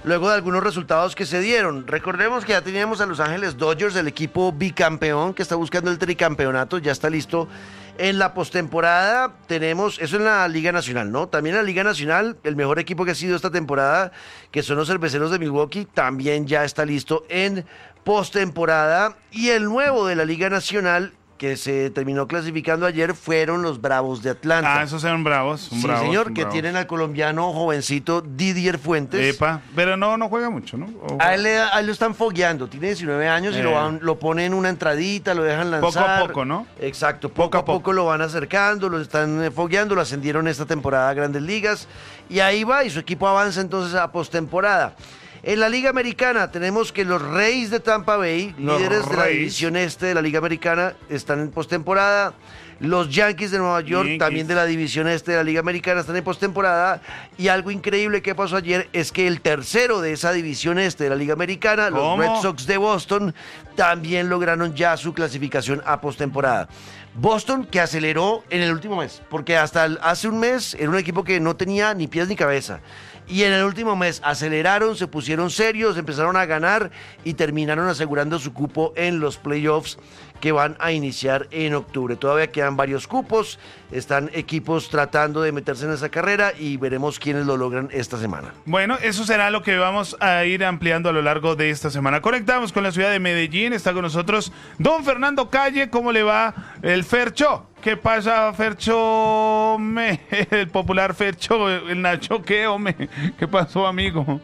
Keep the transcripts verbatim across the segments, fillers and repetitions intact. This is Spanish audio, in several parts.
luego de algunos resultados que se dieron. Recordemos que ya teníamos a Los Ángeles Dodgers, el equipo bicampeón que está buscando el tricampeonato, ya está listo. En la postemporada tenemos, eso en la Liga Nacional, ¿no? También en la Liga Nacional, el mejor equipo que ha sido esta temporada, que son los Cerveceros de Milwaukee, también ya está listo en postemporada. Y el nuevo de la Liga Nacional, que se terminó clasificando ayer, fueron los Bravos de Atlanta. Ah, esos eran bravos. Son sí, bravos, señor, son que bravos. tienen al colombiano jovencito Didier Fuentes. Epa, pero no, no juega mucho, ¿no? O... A él, le- a él lo están fogueando, tiene diecinueve años y Eh. lo, van, lo ponen una entradita, lo dejan lanzar. Poco a poco, ¿no? Exacto, poco, Poco a a poco, poco. lo van acercando, lo están eh, fogueando, lo ascendieron esta temporada a Grandes Ligas y ahí va y su equipo avanza entonces a postemporada. En la Liga Americana tenemos que los Reyes de Tampa Bay, Los líderes de la Reyes. división este de la Liga Americana, están en postemporada. Los Yankees de Nueva York, Yankees. también de la división este de la Liga Americana, están en postemporada. Y algo increíble que pasó ayer es que el tercero de esa división este de la Liga Americana, los ¿Cómo? Red Sox de Boston, también lograron ya su clasificación a postemporada. Boston que aceleró en el último mes, porque hasta el- hace un mes era un equipo que no tenía ni pies ni cabeza. Y en el último mes aceleraron, se pusieron serios, empezaron a ganar y terminaron asegurando su cupo en los playoffs que van a iniciar en octubre. Todavía quedan varios cupos, están equipos tratando de meterse en esa carrera y veremos quiénes lo logran esta semana. Bueno, eso será lo que vamos a ir ampliando a lo largo de esta semana. Conectamos con la ciudad de Medellín, está con nosotros don Fernando Calle. ¿Cómo le va el Fercho? ¿Qué pasa, Fercho? Me, el popular Fercho, el Nacho, ¿qué, hombre? ¿Qué pasó, amigo?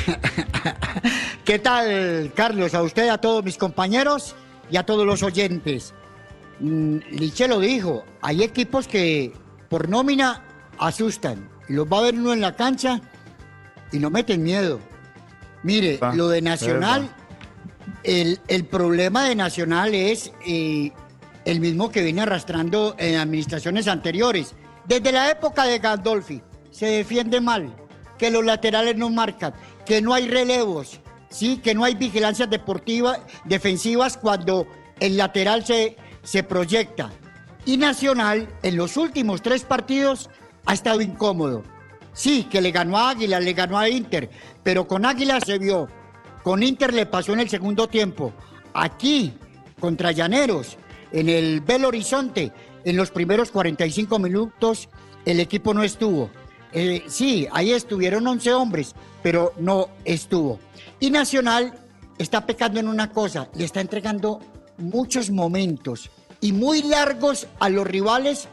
¿Qué tal, Carlos? A usted, a todos mis compañeros y a todos los oyentes. Mm, Liche lo dijo, hay equipos que por nómina asustan. Los va a ver uno en la cancha y no meten miedo. Mire, Ah, lo de Nacional, verdad. el, el problema de Nacional es eh, el mismo que viene arrastrando en administraciones anteriores. Desde la época de Gandolfi, se defiende mal, que los laterales no marcan, que no hay relevos, ¿sí? Que no hay vigilancias deportivas, defensivas cuando el lateral se, se proyecta. Y Nacional, en los últimos tres partidos, ha estado incómodo. Sí, que le ganó a Águila, le ganó a Inter, pero con Águila se vio, con Inter le pasó en el segundo tiempo. Aquí, contra Llaneros, en el Belo Horizonte, en los primeros cuarenta y cinco minutos, el equipo no estuvo. Eh, sí, ahí estuvieron once hombres, pero no estuvo. Y Nacional está pecando en una cosa, le está entregando muchos momentos y muy largos a los rivales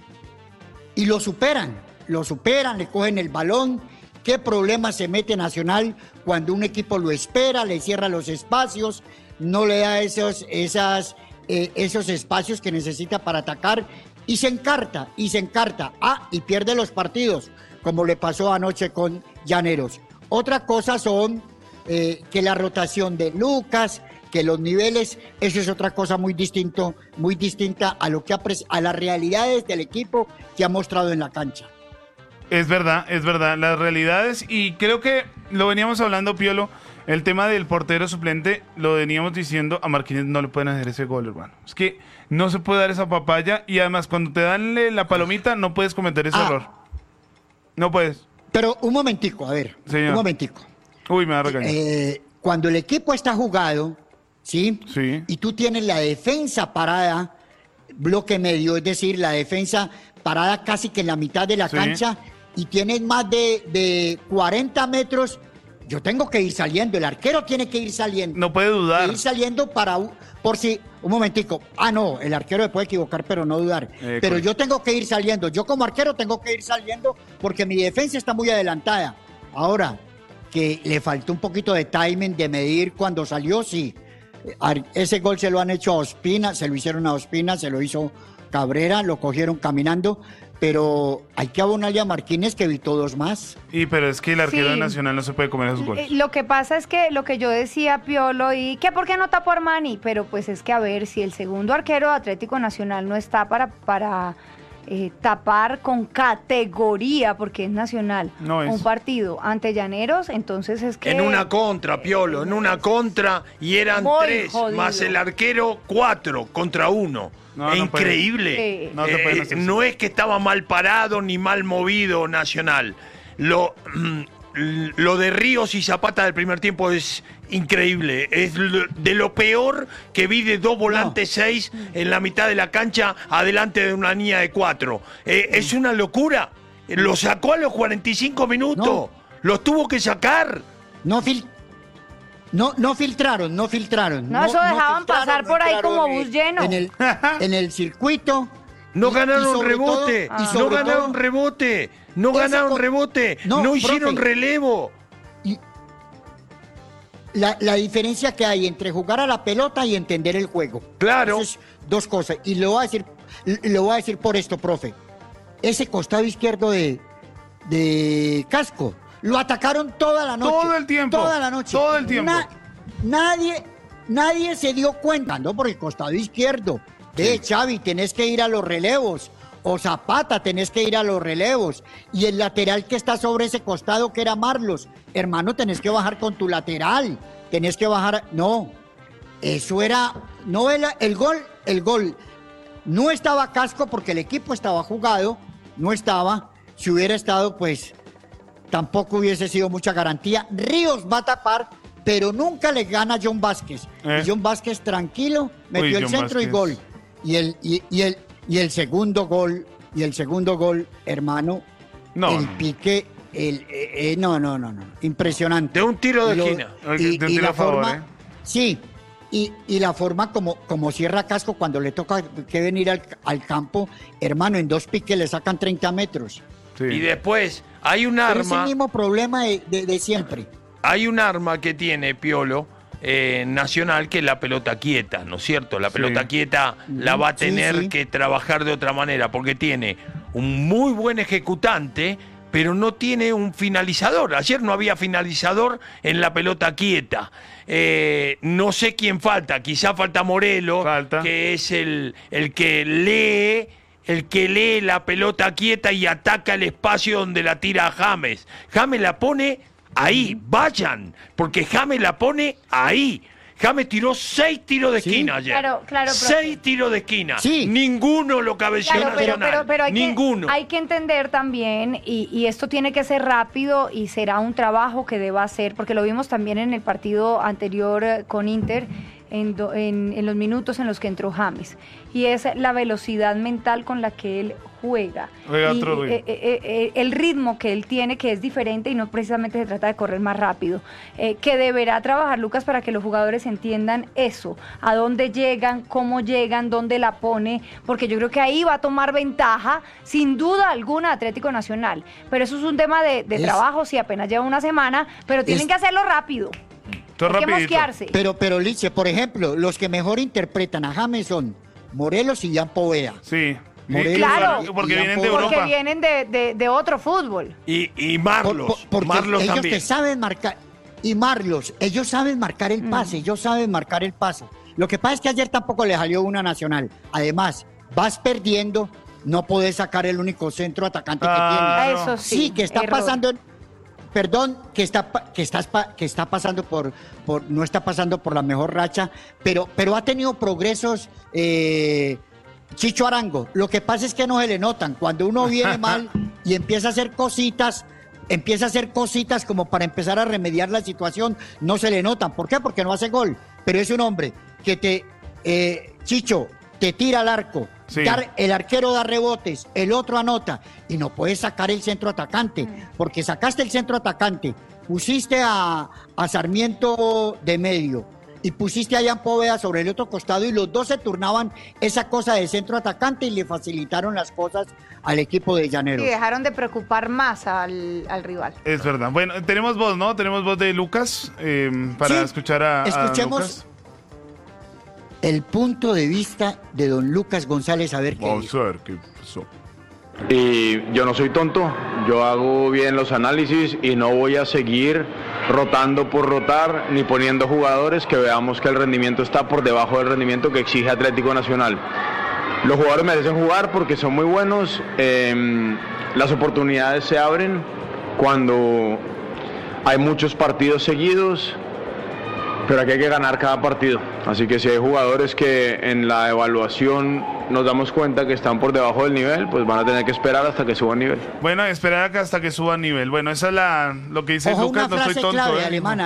y lo superan, lo superan, le cogen el balón. ¿Qué problema se mete Nacional cuando un equipo lo espera, le cierra los espacios, no le da esos, esas, eh, esos espacios que necesita para atacar y se encarta, y se encarta? Ah, y pierde los partidos, como le pasó anoche con Llaneros. Otra cosa son eh, que la rotación de Lucas, que los niveles, eso es otra cosa muy distinto, muy distinta a lo que ha pres- a las realidades del equipo que ha mostrado en la cancha. Es verdad, es verdad, las realidades, y creo que lo veníamos hablando, Piolo, el tema del portero suplente, lo veníamos diciendo, a Marquinhos no le pueden hacer ese gol, hermano. Es que no se puede dar esa papaya, y además cuando te dan la palomita no puedes cometer ese Ah. error. No puedes. Pero un momentico, a ver, Señor. un momentico. Uy, me va a regañar. Eh, cuando el equipo está jugado, ¿sí? Sí. Y tú tienes la defensa parada, bloque medio, es decir, la defensa parada casi que en la mitad de la Sí. cancha, y tienes más de, de cuarenta metros, yo tengo que ir saliendo, el arquero tiene que ir saliendo. No puede dudar. Ir saliendo para, u- por si, un momentico, ah no, el arquero se puede equivocar, pero no dudar. Eh, pero correcto. yo tengo que ir saliendo, yo como arquero tengo que ir saliendo porque mi defensa está muy adelantada. Ahora, que le faltó un poquito de timing, de medir cuando salió, sí. Ar- Ese gol se lo han hecho a Ospina, se lo hicieron a Ospina, se lo hizo Cabrera, lo cogieron caminando, pero hay que abonarle a Martínez que evitó dos más. Y pero es que el arquero Sí. de Nacional no se puede comer esos Eh, goles. Lo que pasa es que lo que yo decía, Piolo, y que por qué no tapó Armani, pero pues es que a ver, si el segundo arquero de Atlético Nacional no está para, para eh, tapar con categoría, porque es nacional, No es. un partido ante Llaneros, entonces es que... En una contra, Piolo, en una contra, y eran Muy tres, jodido. más el arquero, cuatro contra uno. No, Es no puede. increíble. Sí. No se pueden Eh, hacer no eso. es que estaba mal parado ni mal movido Nacional. Lo, mm, lo de Ríos y Zapata del primer tiempo es increíble. Es de lo peor que vi de dos volantes seis en la mitad de la cancha adelante de una niña de cuatro. Eh, es una locura. Lo sacó a los cuarenta y cinco minutos. No. Los tuvo que sacar. No fil no, no filtraron, no filtraron. No, eso dejaban filtraron, pasar por ahí entraron como en- bus lleno. En el, en el circuito. No Y- y ganaron sobre rebote. todo- y no sobre ganaron todo- rebote. No Ese ganaron co- rebote. No, No, hicieron profe. relevo. Y la, la diferencia que hay entre jugar a la pelota y entender el juego. Claro. Eso es dos cosas. Y lo voy a decir, lo voy a decir por esto, profe. Ese costado izquierdo de, de Casco, lo atacaron toda la noche. Todo el tiempo, Toda la noche. todo el tiempo. nadie, nadie se dio cuenta, no por el costado izquierdo. De Xavi, tenés que ir a los relevos. O Zapata, tenés que ir a los relevos. Y el lateral que está sobre ese costado, que era Marlos, hermano, tenés que bajar con tu lateral. Tenés que bajar. No, eso era. No era el gol, el gol. No estaba Casco porque el equipo estaba jugado. No estaba. Si hubiera estado, pues tampoco hubiese sido mucha garantía. Ríos va a tapar, pero nunca le gana a John Vázquez. Eh. Y John Vázquez tranquilo, metió Uy, el John centro y Vázquez. gol. Y el, y, y el, y el segundo gol, y el segundo gol, hermano, No, el no. pique, el, eh, eh, no, no, no, no, impresionante. De un tiro de Y lo- esquina. Ok, Y, de un y tiro la a favor, forma, ¿eh? sí, y, y la forma como, como cierra Casco cuando le toca que venir al, al campo, hermano, en dos piques le sacan treinta metros. Sí. Y después hay un Pero es el arma. mismo problema de, de- de siempre. Hay un arma que tiene Piolo eh, Nacional, que es la pelota quieta, ¿no es cierto? La Sí. pelota quieta la va a Sí, tener sí. que trabajar de otra manera, porque tiene un muy buen ejecutante, pero no tiene un finalizador. Ayer no había finalizador en la pelota quieta. Eh, no sé quién falta, quizá falta Morelo, Falta. que es el, el que lee... El que lee la pelota quieta y ataca el espacio donde la tira James. James la pone ahí, vayan, porque James la pone ahí. James tiró seis tiros de Sí. esquina ayer. Claro, claro, profe. Seis tiros de esquina. Sí. Ninguno lo cabeció Claro, pero, Nacional. pero, pero hay, Ninguno. que, hay que entender también, y, y esto tiene que ser rápido y será un trabajo que deba hacer, porque lo vimos también en el partido anterior eh, con Inter, en, do- en, en los minutos en los que entró James, y es la velocidad mental con la que él juega. Juega Y, otro ritmo. eh, eh, eh, el ritmo que él tiene, que es diferente y no precisamente se trata de correr más rápido, eh, que deberá trabajar Lucas para que los jugadores entiendan eso, a dónde llegan, cómo llegan, dónde la pone, porque yo creo que ahí va a tomar ventaja, sin duda alguna, Atlético Nacional. Pero eso es un tema de, de Es- trabajo, si apenas lleva una semana, pero tienen Es- que hacerlo rápido. Todo Hay que rapidito. mosquearse. Pero, pero Liche, por ejemplo, los que mejor interpretan a James son Morelos y Jan Poveda. Sí. Morelos, Claro. Porque y vienen de Porque Porque Europa. vienen de, de- de otro fútbol. Y, y Por- Marlos. por- porque Marlos ellos también. te saben marcar. Y Marlos, ellos saben marcar el pase, ellos saben marcar el pase. Lo que pasa es que ayer tampoco le salió una Nacional. Además, vas perdiendo, no podés sacar el único centro atacante Ah, que tienes. Claro. Eso sí. Sí, que está error. pasando, en- perdón, que está pa- que estás pa- que está pasando por, por no está pasando por la mejor racha, pero pero ha tenido progresos eh, Chicho Arango. Lo que pasa es que no se le notan cuando uno viene mal y empieza a hacer cositas. Empieza a hacer cositas como para empezar a remediar la situación, no se le notan. ¿Por qué? Porque no hace gol. Pero es un hombre que te, eh, Chicho, te tira al arco, Sí. dar- el arquero da rebotes, el otro anota y no puedes sacar el centro atacante, porque sacaste el centro atacante, pusiste a, a Sarmiento de medio y pusiste a Jan Poveda sobre el otro costado y los dos se turnaban esa cosa de centro atacante y le facilitaron las cosas al equipo de Y Llaneros. dejaron de preocupar más al, al rival. Es verdad. Bueno, tenemos voz, ¿no? Tenemos voz de Lucas eh, para Sí, escuchar a, a escuchemos Lucas. el punto de vista de don Lucas González, a ver qué Vamos dijo. a ver qué pasó. Y yo no soy tonto, yo hago bien los análisis y no voy a seguir rotando por rotar ni poniendo jugadores que veamos que el rendimiento está por debajo del rendimiento que exige Atlético Nacional. Los jugadores merecen jugar porque son muy buenos, eh, las oportunidades se abren cuando hay muchos partidos seguidos, pero aquí hay que ganar cada partido. Así que si hay jugadores que en la evaluación nos damos cuenta que están por debajo del nivel, pues van a tener que esperar hasta que suban nivel. Bueno, esperar acá hasta que suba nivel. Bueno, esa es la, lo que dice Ojo, Lucas, una no soy frase tonto. clave ¿eh? alemana.